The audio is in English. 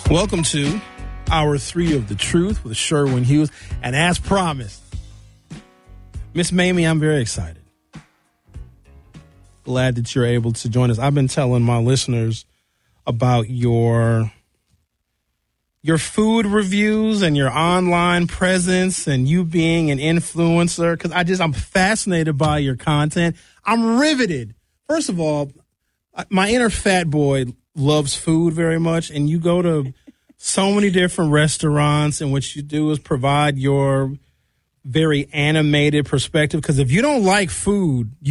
Welcome to Hour 3 of The Truth with Sherwin Hughes. And as promised, Miss Mamie, I'm very excited. Glad that you're able to join us. I've been telling my listeners about your food reviews and your online presence and you being an influencer because I'm fascinated by your content. I'm riveted. First of all, my inner fat boy loves food very much, and you go to so many different restaurants, and what you do is provide your very animated perspective, because if you don't like food,